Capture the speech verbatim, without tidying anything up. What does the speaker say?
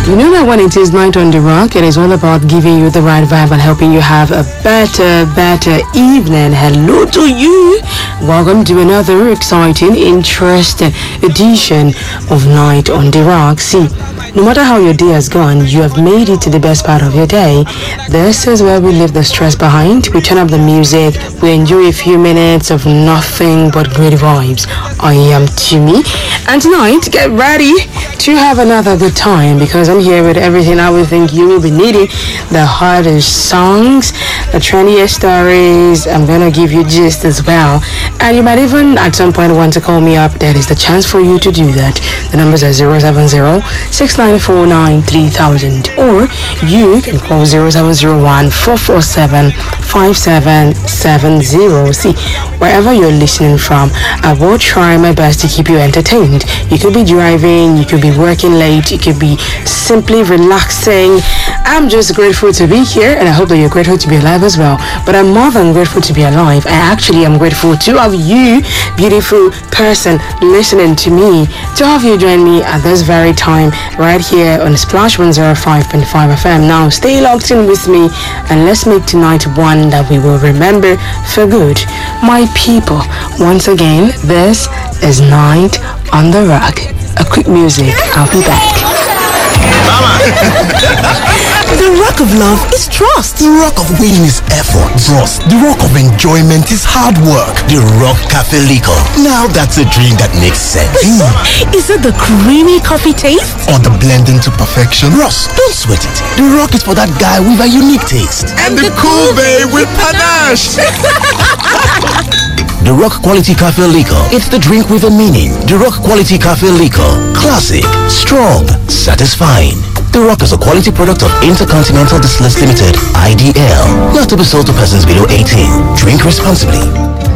You know that when it is Night on the Rock, it is all about giving you the right vibe and helping you have a better, better evening. Hello to you. Welcome to another exciting, interesting edition of Night on the Rock. See, no matter how your day has gone, you have made it to the best part of your day. This is where we leave the stress behind. We turn up the music. We enjoy a few minutes of nothing but great vibes. I am Timmy. And tonight, get ready to have another good time because I'm here with everything I would think you will be needing. The hottest songs, the trendiest stories. I'm going to give you gist as well. And you might even at some point want to call me up. That is the chance for you to do that. The numbers are zero seven zero, six nine four nine, three thousand, or you can call zero seven zero one, four four seven, five seven seven zero. See, wherever you're listening from, I will try my best to keep you entertained. You could be driving, you could be working late, you could be simply relaxing. I'm just grateful to be here, and I hope that you're grateful to be alive as well. But I'm more than grateful to be alive. I actually am grateful to have you, beautiful person, listening to me, to have you join me at this very time right here on Splash one oh five point five F M. Now stay locked in with me and let's make tonight one that we will remember for good. My people, once again, this is Night on the Rock. A quick music, I'll be back. The rock of love is trust. The rock of winning is effort. Trust. The rock of enjoyment is hard work. The Rock Cafe Liquor. Now that's a drink that makes sense. Mm. Is it the creamy coffee taste? Or the blending to perfection? Ross, don't sweat it. The rock is for that guy with a unique taste. And, and the, the cool babe with panache. The Rock Quality Cafe Liquor. It's the drink with a meaning. The Rock Quality Cafe Liquor. Classic, strong, satisfying. The Rock is a quality product of Intercontinental Distillers Limited, I D L. Not to be sold to persons below eighteen. Drink responsibly.